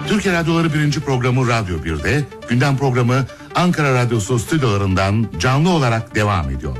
Türkiye Radyoları 1. programı Radyo 1'de, gündem programı Ankara Radyosu stüdyolarından canlı olarak devam ediyor.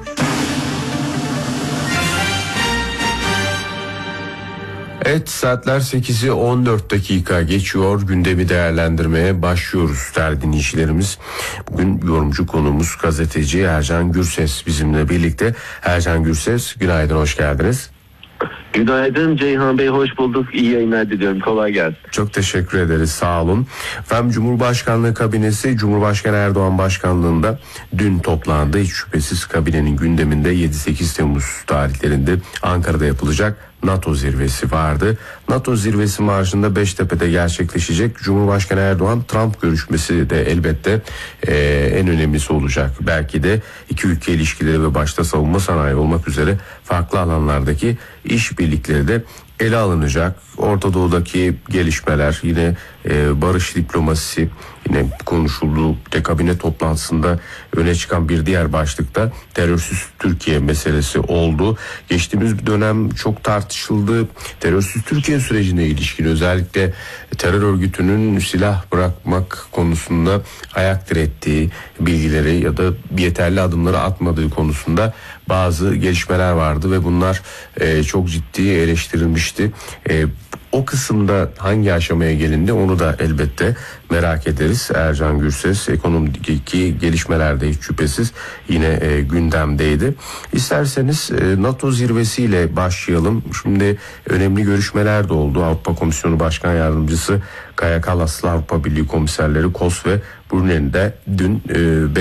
Evet, saatler 8'i 14 dakika geçiyor. Gündemi değerlendirmeye başlıyoruz değerli dinleyicilerimiz. Bugün yorumcu konuğumuz gazeteci Ercan Gürses bizimle birlikte. Ercan Gürses, günaydın, hoş geldiniz. Günaydın Ceyhan Bey, hoş bulduk. İyi yayınlar diliyorum. Kolay gelsin. Çok teşekkür ederiz, sağ olun. Efendim, Cumhurbaşkanlığı kabinesi Cumhurbaşkanı Erdoğan başkanlığında dün toplandı. Hiç şüphesiz kabinenin gündeminde 7-8 Temmuz tarihlerinde Ankara'da yapılacak NATO zirvesi vardı. NATO zirvesi marşında Beştepe'de gerçekleşecek. Cumhurbaşkanı Erdoğan Trump görüşmesi de elbette en önemlisi olacak. Belki de iki ülke ilişkileri ve başta savunma sanayi olmak üzere farklı alanlardaki işbirlikleri de ele alınacak. Orta Doğu'daki gelişmeler, yine barış diplomasisi yine konuşuldu. Kabine toplantısında öne çıkan bir diğer başlıkta terörsüz Türkiye meselesi oldu. Geçtiğimiz bir dönem çok tartışıldı. Terörsüz Türkiye sürecine ilişkin özellikle terör örgütünün silah bırakmak konusunda ayak direttiği bilgileri ya da yeterli adımları atmadığı konusunda bazı gelişmeler vardı ve bunlar çok ciddi eleştirilmişti. O kısımda hangi aşamaya gelindi onu da elbette merak ederiz. Ercan Gürses, ekonomideki gelişmelerde hiç şüphesiz yine gündemdeydi. İsterseniz NATO zirvesiyle başlayalım. Şimdi önemli görüşmeler de oldu. Avrupa Komisyonu Başkan Yardımcısı Kaja Kallas'la Avrupa Birliği komiserleri Kos ve Brunel'de dün